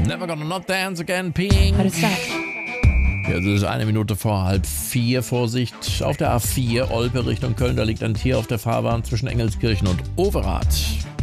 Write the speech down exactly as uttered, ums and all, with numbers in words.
Never gonna not dance again, Pink. What is that? Jetzt ist eine Minute vor halb vier. Vorsicht auf der A vier, Olpe Richtung Köln. Da liegt ein Tier auf der Fahrbahn zwischen Engelskirchen und Overath.